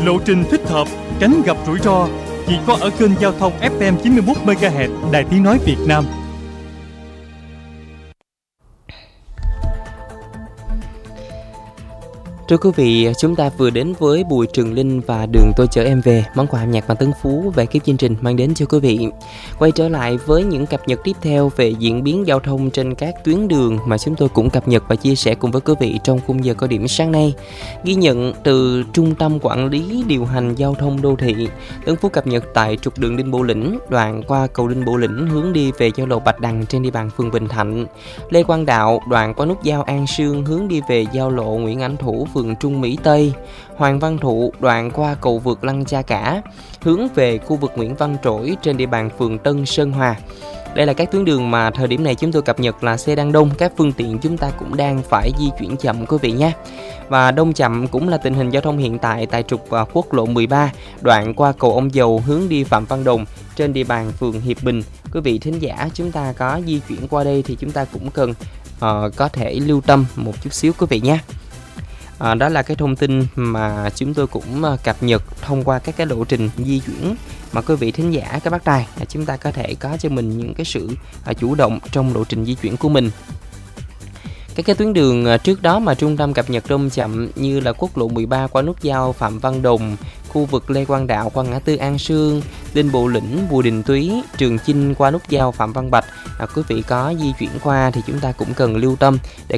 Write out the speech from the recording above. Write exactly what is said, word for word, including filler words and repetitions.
lộ trình thích hợp, tránh gặp rủi ro. Chỉ có ở kênh giao thông ép em chín mươi mốt mê ga héc Đài Tiếng nói Việt Nam. Thưa quý vị, chúng ta vừa đến với Bùi Trường Linh và Đường Tôi Chở Em Về, món quà âm nhạc bằng Tân Phú về kiếp chương trình mang đến cho quý vị. Quay trở lại với những cập nhật tiếp theo về diễn biến giao thông trên các tuyến đường mà chúng tôi cũng cập nhật và chia sẻ cùng với quý vị trong khung giờ cao điểm sáng nay. Ghi nhận từ Trung tâm Quản lý Điều hành Giao thông Đô thị, Tân Phú cập nhật tại trục đường Đinh Bộ Lĩnh, đoạn qua cầu Đinh Bộ Lĩnh hướng đi về giao lộ Bạch Đằng trên địa bàn phường Bình Thạnh. Lê Quang Đạo, đoạn qua nút giao An Sương hướng đi về giao lộ Nguyễn Ánh Thủ, phường Trung Mỹ Tây. Hoàng Văn Thụ, đoạn qua cầu vượt Lăng Cha Cả hướng về khu vực Nguyễn Văn Trỗi trên địa bàn phường Tân Sơn Hòa. Đây là các tuyến đường mà thời điểm này chúng tôi cập nhật là xe đang đông, các phương tiện chúng ta cũng đang phải di chuyển chậm quý vị nhé. Và đông chậm cũng là tình hình giao thông hiện tại tại trục quốc lộ mười ba, đoạn qua cầu Ông Dầu hướng đi Phạm Văn Đồng trên địa bàn phường Hiệp Bình. Quý vị thính giả chúng ta có di chuyển qua đây thì chúng ta cũng cần uh, có thể lưu tâm một chút xíu quý vị nhé. À, đó là cái thông tin mà chúng tôi cũng uh, cập nhật thông qua các cái lộ trình di chuyển mà quý vị thính giả, các bác tài, à, chúng ta có thể có cho mình những cái sự uh, chủ động trong lộ trình di chuyển của mình. Các cái tuyến đường uh, trước đó mà trung tâm cập nhật đông chậm như là quốc lộ mười ba qua nút giao Phạm Văn Đồng, khu vực Lê Quang Đạo qua ngã tư An Sương, Đinh Bộ Lĩnh, Bùi Đình Túy, Trường Chinh qua nút giao Phạm Văn Bạch. À, quý vị có di chuyển qua thì chúng ta cũng cần lưu tâm để